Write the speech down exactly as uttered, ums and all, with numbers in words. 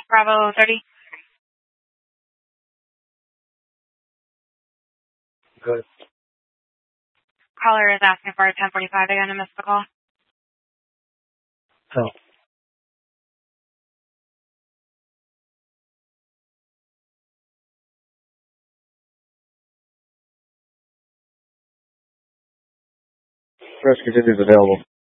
Bravo thirty. Good. Caller is asking for a ten forty-five again. I missed the call. Oh. Rescue is available.